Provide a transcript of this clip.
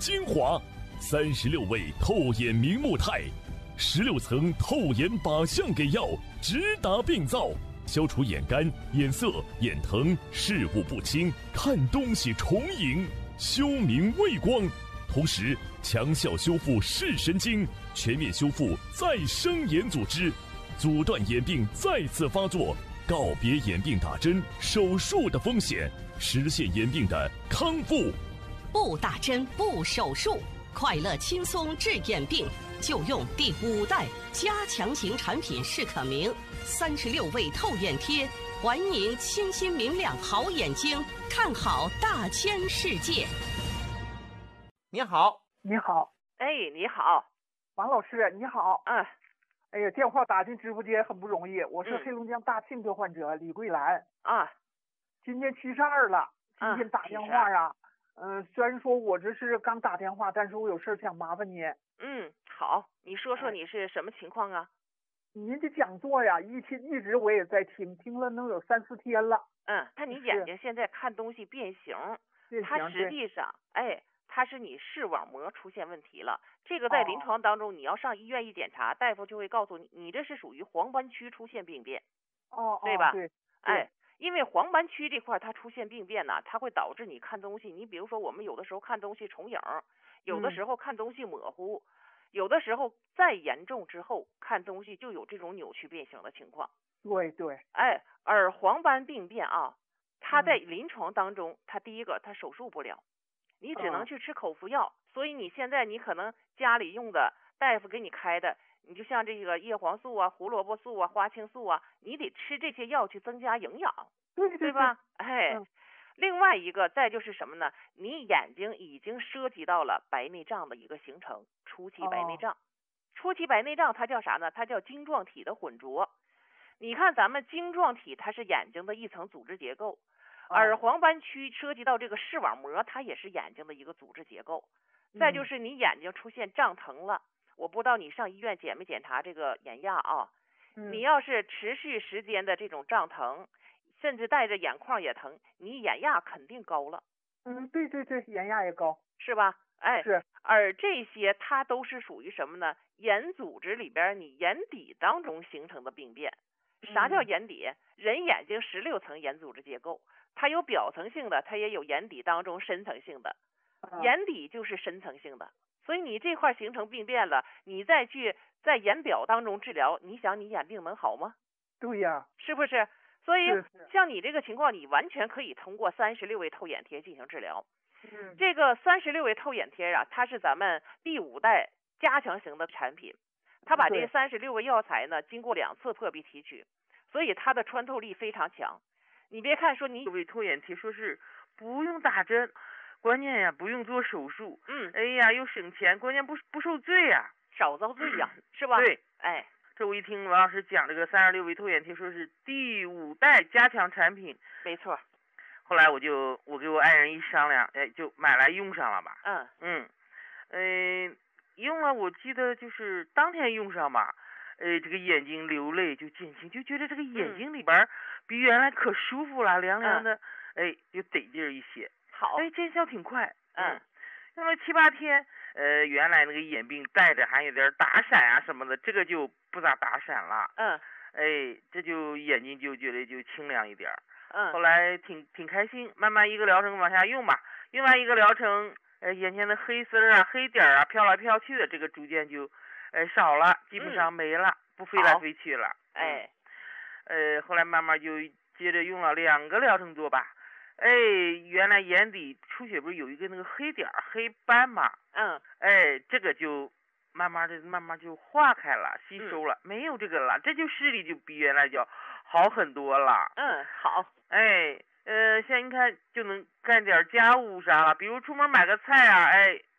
精华，36味透眼明目肽，16层透眼靶向给药，直达病灶，消除眼干、眼涩、眼疼、视物不清、看东西重影，休明畏光。同时强效修复视神经，全面修复再生眼组织，阻断眼病再次发作，告别眼病打针手术的风险，实现眼病的康复。 不打针不手术，快乐轻松治眼病，就用第5代加强型产品适可明36味透眼贴，还您清新明亮好眼睛，看好大千世界。 你好。 你好。 哎，你好， 王老师，你好。哎呀，电话打进直播间很不容易。我是黑龙江大庆的患者李桂兰啊， 今年72了。今天打电话啊，虽然说我这是刚打电话，但是我有事想麻烦您。 好，你说说你是什么情况啊？ 您的讲座呀，一直我也在听了能有3、4天了。 看你眼睛现在看东西变形，它实际上，它是你视网膜出现问题了。这个在临床当中，你要上医院一检查，大夫就会告诉你，你这是属于黄斑区出现病变。对吧？ 对。 因为黄斑区这块它出现病变呢，它会导致你看东西，你比如说我们有的时候看东西重影，有的时候看东西模糊，有的时候再严重之后看东西就有这种扭曲变形的情况。 对。 而黄斑病变啊，它在临床当中，它第一个它手术不了，你只能去吃口服药，所以你现在你可能家里用的大夫给你开的，你就像这个叶黄素啊、胡萝卜素啊、花青素啊，你得吃这些药去增加营养，对吧？另外一个再就是什么呢？你眼睛已经涉及到了白内障的一个形成，初期白内障。初期白内障它叫啥呢？它叫晶状体的混浊。你看咱们晶状体它是眼睛的一层组织结构，而黄斑区涉及到这个视网膜，它也是眼睛的一个组织结构。再就是你眼睛出现胀疼了，我不知道你上医院检没检查这个眼压啊？你要是持续时间的这种胀疼，甚至带着眼眶也疼，你眼压肯定高了。 对，眼压也高， 是吧？ 是。 而这些它都是属于什么呢？眼组织里边你眼底当中形成的病变。啥叫眼底？人眼睛16层眼组织结构，它有表层性的，它也有眼底当中深层性的。眼底就是深层性的，所以你这块形成病变了，你再去在眼表当中治疗，你想你眼病能好吗？ 对呀， 是不是？所以像你这个情况，你完全可以通过36味透眼贴进行治疗。这个36味透眼贴啊，它是咱们第5代加强型的产品，它把这36味药材呢经过2次破壁提取，所以它的穿透力非常强。你别看说你味透眼贴说是不用打针，关键呀不用做手术，又省钱，关键不受罪呀， 少遭罪呀，是吧？ 对，这我一听王老师讲这个36味透眼贴，说是第5代加强产品， 没错。 后来我给我爱人一商量，就买来用上了吧。用了，我记得就是当天用上吧，这个眼睛流泪就减轻，就觉得这个眼睛里边比原来可舒服了，凉凉的，就得劲儿一些。 好， 见效挺快。用了7、8天，原来那个眼病带着还有点打闪啊什么的，这个就不咋打闪了。这就眼睛就觉得就清凉一点。后来挺开心，慢慢一个疗程往下用吧，用完一个疗程，眼前的黑丝啊、黑点啊飘来飘去的，这个逐渐就少了，基本上没了，不飞来飞去了。后来慢慢就接着用了2个疗程做吧。原来眼底出血不是有一个那个黑点黑斑嘛？这个就慢慢就化开了，吸收了，没有这个了，这就视力就比原来就好很多了。 好。 现在你看就能干点家务啥了，比如出门买个菜啊，